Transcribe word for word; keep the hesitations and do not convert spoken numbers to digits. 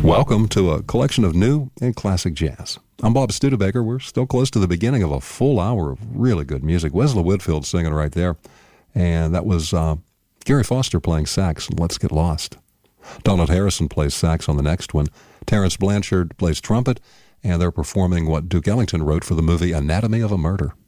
Welcome to a collection of new and classic jazz. I'm Bob Studebaker. We're still close to the beginning of a full hour of really good music. Wesley Whitfield singing right there. And that was uh, Gary Foster playing sax in Let's Get Lost. Donald Harrison plays sax on the next one. Terrence Blanchard plays trumpet, and they're performing what Duke Ellington wrote for the movie Anatomy of a Murder.